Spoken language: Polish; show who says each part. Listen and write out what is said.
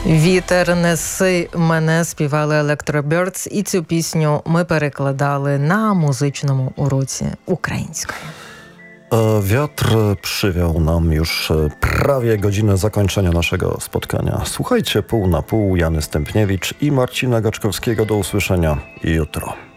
Speaker 1: «Вітер, неси мене» співали Electro-Birds, і цю пісню ми перекладали на музичному уроці української.
Speaker 2: Wiatr przywiał nam już prawie godzinę zakończenia naszego spotkania. Słuchajcie pół na pół, Jany Stępniewicz i Marcina Gaczkowskiego. Do usłyszenia jutro.